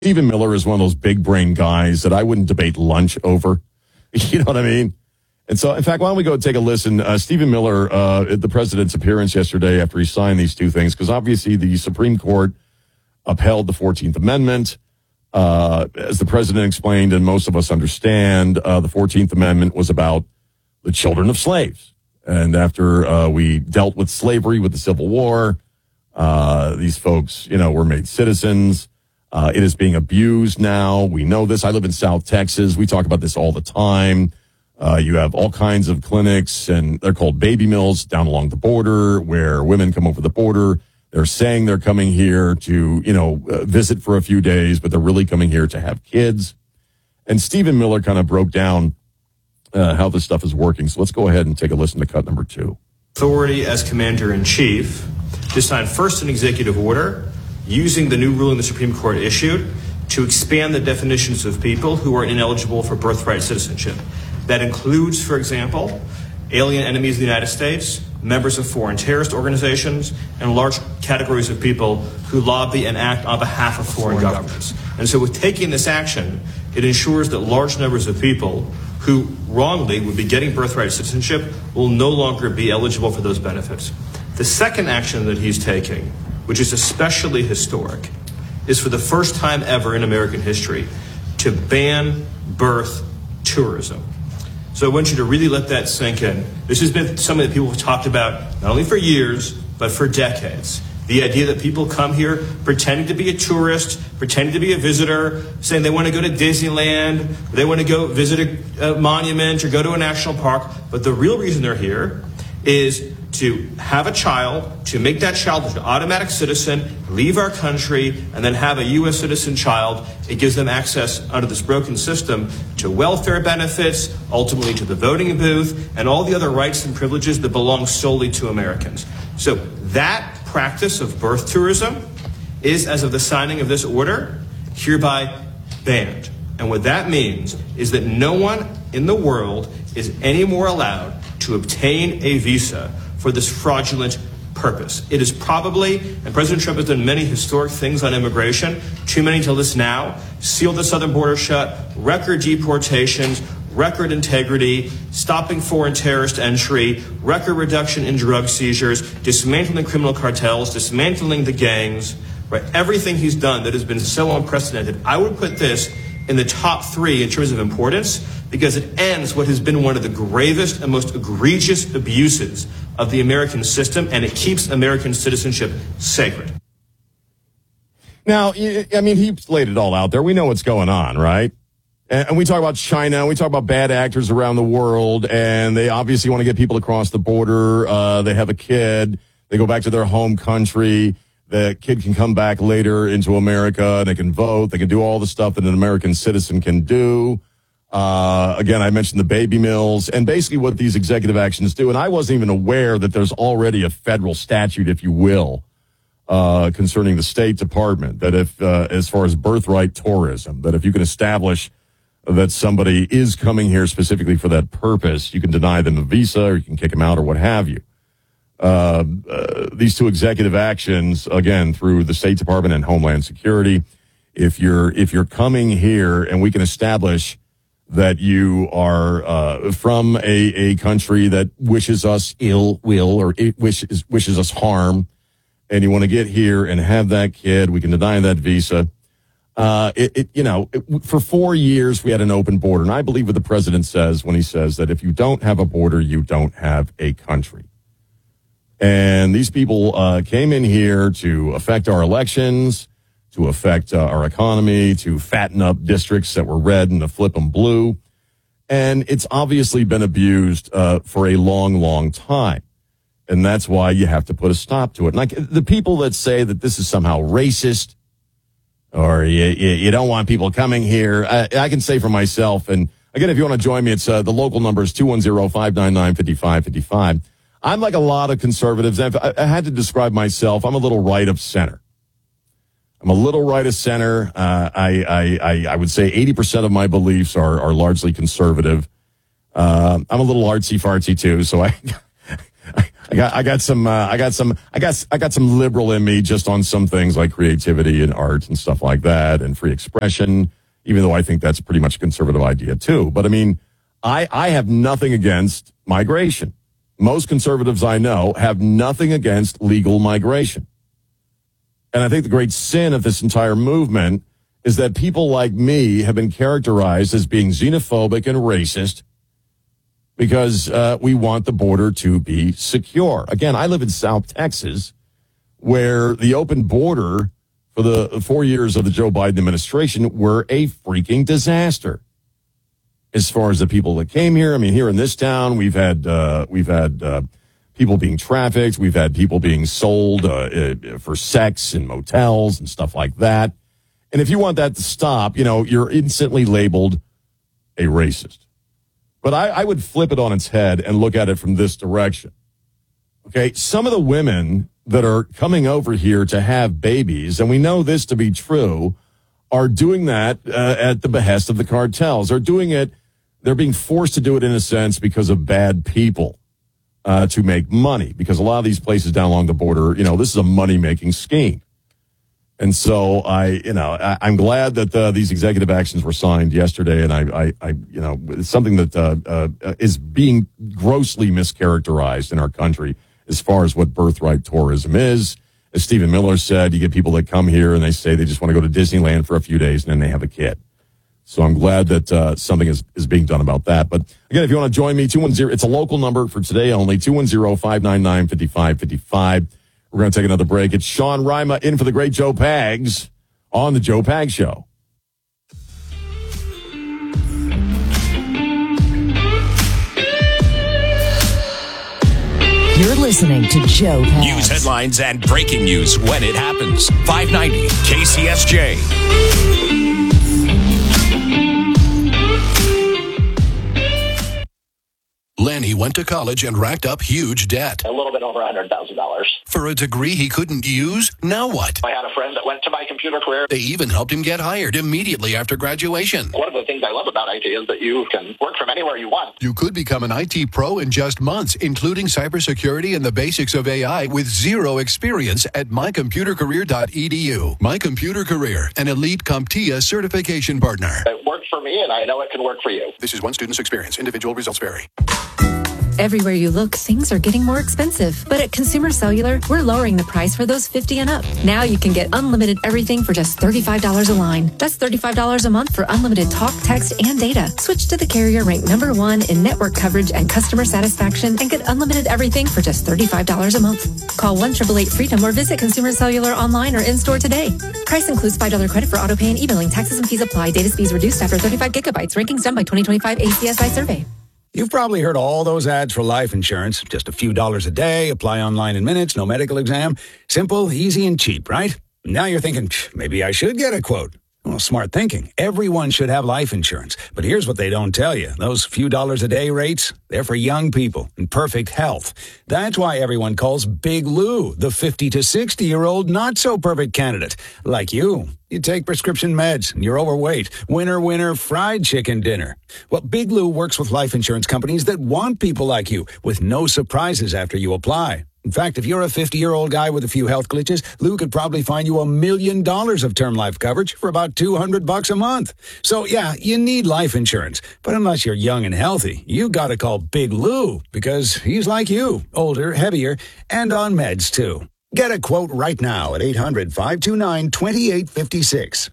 Stephen Miller is one of those big brain guys that I wouldn't debate lunch over. You know what I mean? And so, in fact, why don't we go take a listen? Stephen Miller, at the president's appearance yesterday after he signed these two things, because obviously the Supreme Court upheld the 14th Amendment. As the president explained, and most of us understand, the 14th Amendment was about the children of slaves. And after we dealt with slavery with the Civil War, these folks, were made citizens. It is being abused now. We know this. I live in South Texas. We talk about this all the time. You have all kinds of clinics, and they're called baby mills down along the border where women come over the border. They're saying they're coming here to, visit for a few days, but they're really coming here to have kids. And Stephen Miller kind of broke down how this stuff is working. So let's go ahead and take a listen to cut number 2. Authority as commander-in-chief to sign first an executive order using the new ruling the Supreme Court issued to expand the definitions of people who are ineligible for birthright citizenship. That includes, for example, alien enemies of the United States, members of foreign terrorist organizations, and large categories of people who lobby and act on behalf of foreign governments. And so with taking this action, it ensures that large numbers of people who wrongly would be getting birthright citizenship will no longer be eligible for those benefits. The second action that he's taking, which is especially historic, is for the first time ever in American history to ban birth tourism. So I want you to really let that sink in. This has been something that people have talked about not only for years, but for decades. The idea that people come here pretending to be a tourist, pretending to be a visitor, saying they want to go to Disneyland, they want to go visit a monument or go to a national park. But the real reason they're here is to have a child, to make that child an automatic citizen, leave our country, and then have a U.S. citizen child. It gives them access under this broken system to welfare benefits, ultimately to the voting booth, and all the other rights and privileges that belong solely to Americans. So that practice of birth tourism is, as of the signing of this order, hereby banned. And what that means is that no one in the world is any more allowed to obtain a visa for this fraudulent purpose. It is probably, and President Trump has done many historic things on immigration, too many to list now, sealed the southern border shut, record deportations, record integrity, stopping foreign terrorist entry, record reduction in drug seizures, dismantling criminal cartels, dismantling the gangs, right? Everything he's done that has been so unprecedented. I would put this in the top 3 in terms of importance because it ends what has been one of the gravest and most egregious abuses of the American system, and it keeps American citizenship sacred. Now, I mean, he laid it all out there. We know what's going on, right? And we talk about China, we talk about bad actors around the world, and they obviously want to get people across the border. They have a kid. They go back to their home country. The kid can come back later into America, and they can vote. They can do all the stuff that an American citizen can do. Again, I mentioned the baby mills, and basically what these executive actions do, and I wasn't even aware that there's already a federal statute, if you will, concerning the State Department, that if, as far as birthright tourism, that if you can establish that somebody is coming here specifically for that purpose, you can deny them a visa or you can kick them out or what have you. These two executive actions, again, through the State Department and Homeland Security, if you're coming here and we can establish that you are from a country that wishes us ill will or wishes us harm, and you want to get here and have that kid, we can deny that visa. For 4 years, we had an open border. And I believe what the president says when he says that if you don't have a border, you don't have a country. And these people came in here to affect our elections, to affect our economy, to fatten up districts that were red and to flip them blue. And it's obviously been abused for a long, long time. And that's why you have to put a stop to it. And like the people that say that this is somehow racist, or you don't want people coming here. I can say for myself, and again, if you want to join me, it's the local number is 210-599-5555. I'm like a lot of conservatives. I had to describe myself. I'm a little right of center. I'm a little right of center. I would say 80% of my beliefs are largely conservative. I'm a little artsy fartsy too, so I I got some liberal in me just on some things like creativity and art and stuff like that and free expression, even though I think that's pretty much a conservative idea too. But I mean, I have nothing against migration. Most conservatives I know have nothing against legal migration. And I think the great sin of this entire movement is that people like me have been characterized as being xenophobic and racist because we want the border to be secure. Again, I live in South Texas, where the open border for the 4 years of the Joe Biden administration were a freaking disaster. As far as the people that came here, I mean, here in this town, we've had people being trafficked, we've had people being sold for sex in motels and stuff like that. And if you want that to stop, you know, you're instantly labeled a racist. But I would flip it on its head and look at it from this direction. Okay, some of the women that are coming over here to have babies, and we know this to be true, are doing that at the behest of the cartels. They're being forced to do it in a sense because of bad people to make money. Because a lot of these places down along the border, you know, this is a money-making scheme. And so I'm glad that these executive actions were signed yesterday, and I it's something that is being grossly mischaracterized in our country as far as what birthright tourism is. As Stephen Miller said, you get people that come here and they say they just want to go to Disneyland for a few days and then they have a kid. So I'm glad that something is being done about that. But again, if you want to join me, 210, it's a local number for today only, 210-599-5555. We're going to take another break. It's Sean Rima in for the great Joe Pags on the Joe Pags Show. You're listening to Joe Pags. News headlines and breaking news when it happens. 590 KCSJ. Lenny went to college and racked up huge debt. A little bit over $100,000. For a degree he couldn't use? Now what? I had a friend that went to my computer career. They even helped him get hired immediately after graduation. One of the things I love about IT is that you can work from anywhere you want. You could become an IT pro in just months, including cybersecurity and the basics of AI with zero experience at mycomputercareer.edu. My Computer Career, an elite CompTIA certification partner. It worked for me, and I know it can work for you. This is one student's experience. Individual results vary. Everywhere you look, things are getting more expensive. But at Consumer Cellular, we're lowering the price for those 50 and up. Now you can get unlimited everything for just $35 a line. That's $35 a month for unlimited talk, text, and data. Switch to the carrier ranked #1 in network coverage and customer satisfaction and get unlimited everything for just $35 a month. Call 1-888-FREEDOM or visit Consumer Cellular online or in-store today. Price includes $5 credit for auto pay and e-billing. Taxes and fees apply. Data speeds reduced after 35 gigabytes. Rankings done by 2025 ACSI survey. You've probably heard all those ads for life insurance. Just a few dollars a day, apply online in minutes, no medical exam. Simple, easy, and cheap, right? Now you're thinking, maybe I should get a quote. Well, smart thinking. Everyone should have life insurance. But here's what they don't tell you. Those few dollars a day rates, they're for young people in perfect health. That's why everyone calls Big Lou the 50 to 60-year-old not-so-perfect candidate. Like you. You take prescription meds and you're overweight. Winner, fried chicken dinner. Well, Big Lou works with life insurance companies that want people like you with no surprises after you apply. In fact, if you're a 50-year-old guy with a few health glitches, Lou could probably find you $1 million of term life coverage for about $200 a month. So, yeah, you need life insurance. But unless you're young and healthy, you gotta call Big Lou because he's like you, older, heavier, and on meds, too. Get a quote right now at 800-529-2856.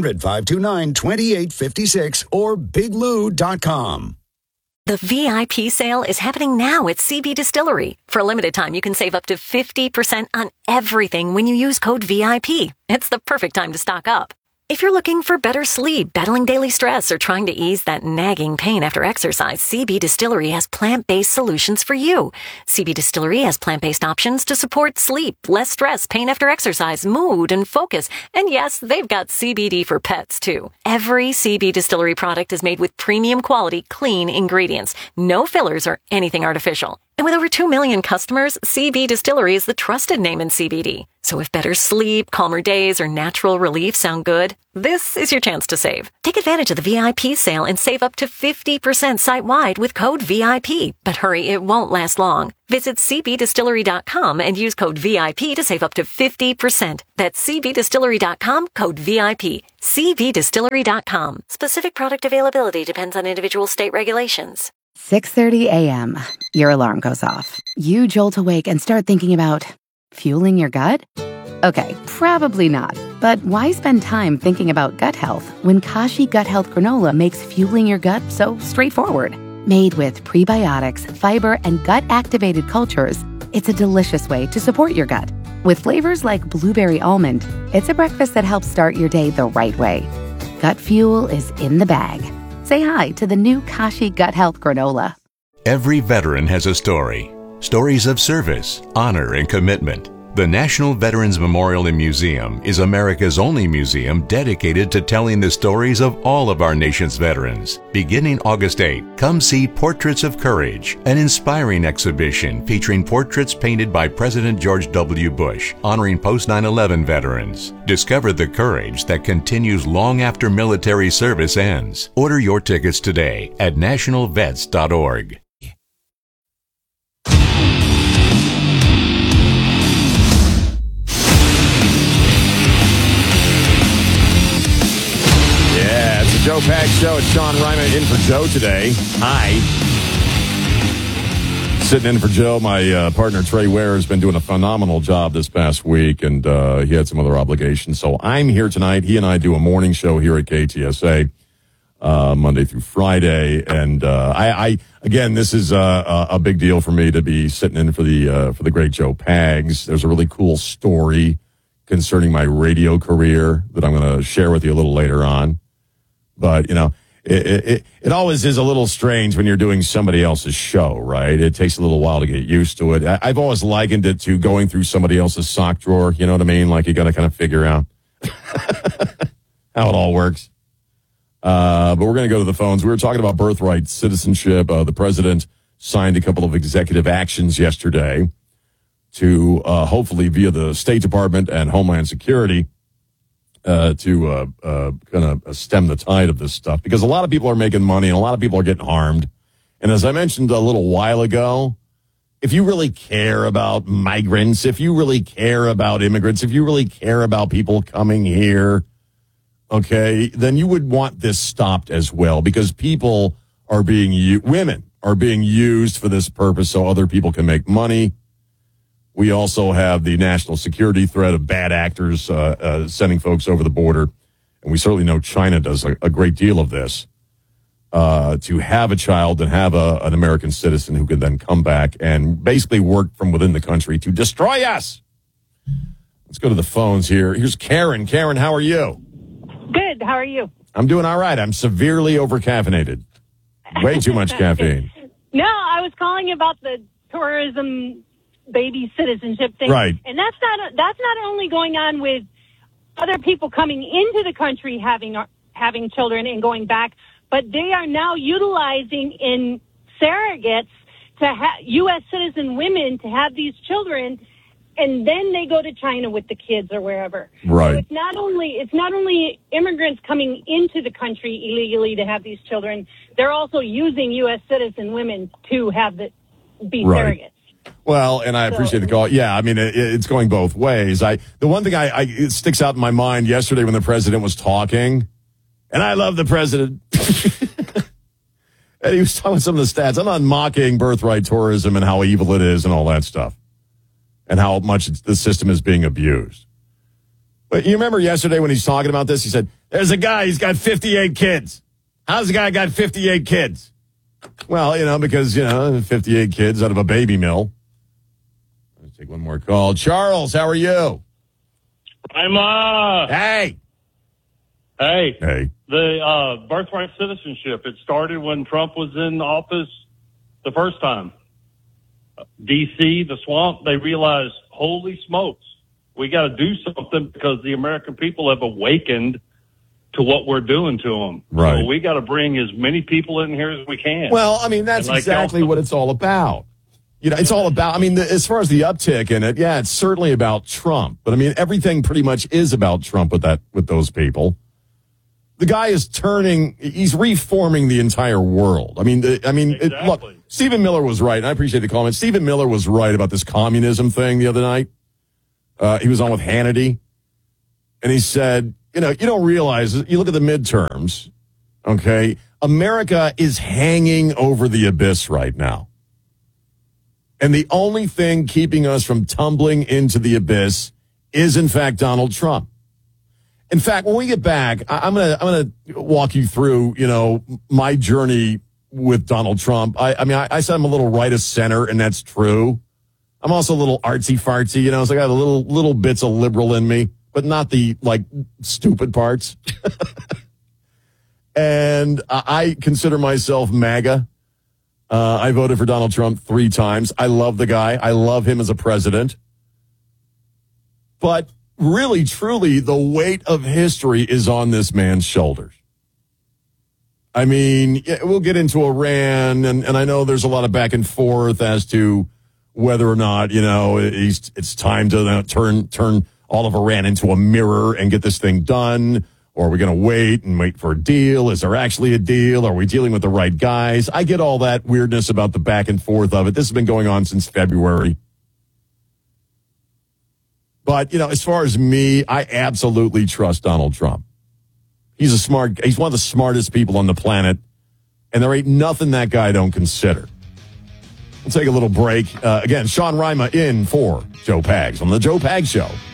800-529-2856 or biglou.com. The VIP sale is happening now at CB Distillery. For a limited time, you can save up to 50% on everything when you use code VIP. It's the perfect time to stock up. If you're looking for better sleep, battling daily stress, or trying to ease that nagging pain after exercise, CB Distillery has plant-based solutions for you. CB Distillery has plant-based options to support sleep, less stress, pain after exercise, mood, and focus. And yes, they've got CBD for pets, too. Every CB Distillery product is made with premium quality, clean ingredients. No fillers or anything artificial. And with over 2 million customers, CB Distillery is the trusted name in CBD. So if better sleep, calmer days, or natural relief sound good, this is your chance to save. Take advantage of the VIP sale and save up to 50% site-wide with code VIP. But hurry, it won't last long. Visit cbdistillery.com and use code VIP to save up to 50%. That's cbdistillery.com, code VIP. cbdistillery.com. Specific product availability depends on individual state regulations. 6:30 a.m. Your alarm goes off. You jolt awake and start thinking about fueling your gut? Okay, probably not. But why spend time thinking about gut health when Kashi Gut Health Granola makes fueling your gut so straightforward? Made with prebiotics, fiber, and gut-activated cultures, it's a delicious way to support your gut. With flavors like blueberry almond, it's a breakfast that helps start your day the right way. Gut fuel is in the bag. Say hi to the new Kashi Gut Health Granola. Every veteran has a story. Stories of service, honor, and commitment. The National Veterans Memorial and Museum is America's only museum dedicated to telling the stories of all of our nation's veterans. Beginning August 8, come see Portraits of Courage, an inspiring exhibition featuring portraits painted by President George W. Bush, honoring post-9/11 veterans. Discover the courage that continues long after military service ends. Order your tickets today at nationalvets.org. Joe Pags Show. It's Sean Ryman in for Joe today. Hi. Sitting in for Joe, my partner Trey Ware has been doing a phenomenal job this past week, and he had some other obligations. So I'm here tonight. He and I do a morning show here at KTSA Monday through Friday, and I again, this is a big deal for me to be sitting in for the great Joe Pags. There's a really cool story concerning my radio career that I'm going to share with you a little later on. But, you know, it always is a little strange when you're doing somebody else's show, right? It takes a little while to get used to it. I've always likened it to going through somebody else's sock drawer. You know what I mean? Like you got to kind of figure out how it all works. But we're going to go to the phones. We were talking about birthright citizenship. The president signed a couple of executive actions yesterday to hopefully via the State Department and Homeland Security to kind of stem the tide of this stuff, because a lot of people are making money and a lot of people are getting harmed. And as I mentioned a little while ago, if you really care about migrants, if you really care about immigrants, if you really care about people coming here, okay, then you would want this stopped as well, because people are women are being used for this purpose so other people can make money. We also have the national security threat of bad actors sending folks over the border. And we certainly know China does a great deal of this. To have a child and have an American citizen who can then come back and basically work from within the country to destroy us. Let's go to the phones here. Here's Karen. Karen, how are you? Good. How are you? I'm doing all right. I'm severely overcaffeinated. Way too much caffeine. No, I was calling about the tourism baby citizenship thing. Right. And that's not only going on with other people coming into the country having children and going back, but they are now utilizing in surrogates to U.S. citizen women to have these children, and then they go to China with the kids or wherever. Right. So it's not only immigrants coming into the country illegally to have these children, they're also using U.S. citizen women to be surrogates. Well, and I appreciate the call. Yeah, I mean, it's going both ways. The one thing it sticks out in my mind yesterday when the president was talking, and I love the president, and he was talking some of the stats. I'm not mocking birthright tourism and how evil it is and all that stuff, and how much the system is being abused. But you remember yesterday when he's talking about this, he said, there's a guy, he's got 58 kids. How's the guy got 58 kids? Well, because, 58 kids out of a baby mill. Let's take one more call. Charles, how are you? I'm, Hey. Hey. The birthright citizenship, it started when Trump was in office the first time. D.C., the swamp, they realized, holy smokes, we got to do something because the American people have awakened to what we're doing to them. Right. So we got to bring as many people in here as we can. Well, I mean, that's exactly what it's all about. It's all about, as far as the uptick in it, yeah, it's certainly about Trump. But, everything pretty much is about Trump with those people. The guy is he's reforming the entire world. Exactly. Look, Stephen Miller was right, and I appreciate the comment. Stephen Miller was right about this communism thing the other night. He was on with Hannity, and he said, you don't realize, you look at the midterms, okay, America is hanging over the abyss right now. And the only thing keeping us from tumbling into the abyss is, in fact, Donald Trump. In fact, when we get back, I'm gonna walk you through, my journey with Donald Trump. I said I'm a little right of center, and that's true. I'm also a little artsy fartsy, so I got a little bits of liberal in me, but not the stupid parts. And I consider myself MAGA. I voted for Donald Trump 3 times. I love the guy. I love him as a president. But really, truly, the weight of history is on this man's shoulders. We'll get into Iran, and I know there's a lot of back and forth as to whether or not, it's time to turn all of Iran into a mirror and get this thing done. Or are we going to wait for a deal? Is there actually a deal? Are we dealing with the right guys? I get all that weirdness about the back and forth of it. This has been going on since February. But, as far as me, I absolutely trust Donald Trump. He's one of the smartest people on the planet, and there ain't nothing that guy don't consider. We'll take a little break. Again, Sean Rima in for Joe Pags on the Joe Pags Show.